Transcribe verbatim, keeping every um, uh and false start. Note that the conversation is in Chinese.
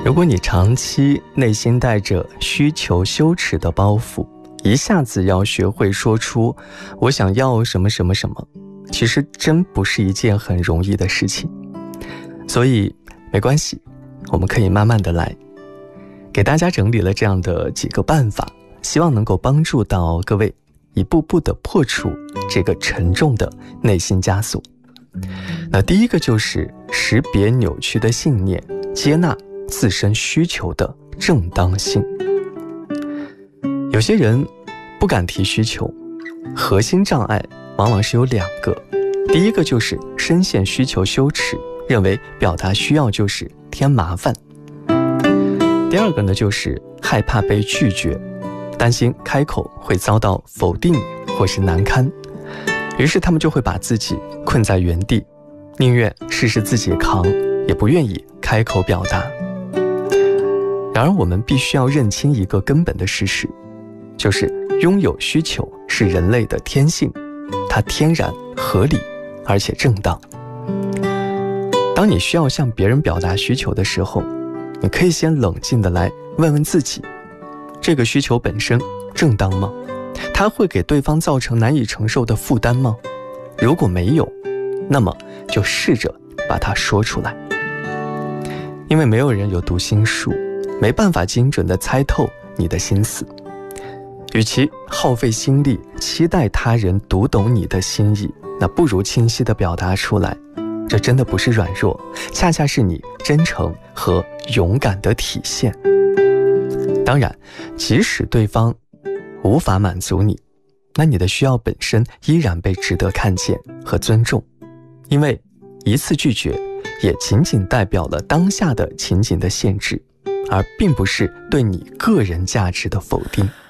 如果你长期内心带着需求羞耻的包袱，一下子要学会说出我想要什么什么什么，其实真不是一件很容易的事情。所以没关系，我们可以慢慢的来。给大家整理了这样的几个办法，希望能够帮助到各位一步步的破除这个沉重的内心枷锁。那第一个就是识别扭曲的信念，接纳自身需求的正当性。有些人不敢提需求，核心障碍往往是有两个。第一个就是深陷需求羞耻，认为表达需要就是添麻烦。第二个呢，就是害怕被拒绝，担心开口会遭到否定或是难堪，于是他们就会把自己困在原地，宁愿事事自己扛，也不愿意开口表达。然而我们必须要认清一个根本的事实，就是拥有需求是人类的天性，它天然合理而且正当。当你需要向别人表达需求的时候，你可以先冷静地来问问自己，这个需求本身正当吗？它会给对方造成难以承受的负担吗？如果没有，那么就试着把它说出来。因为没有人有读心术，没办法精准地猜透你的心思。与其耗费心力期待他人读懂你的心意，那不如清晰地表达出来。这真的不是软弱，恰恰是你真诚和勇敢的体现。当然，即使对方无法满足你，那你的需要本身依然被值得看见和尊重，因为一次拒绝也仅仅代表了当下的情景的限制，而并不是对你个人价值的否定。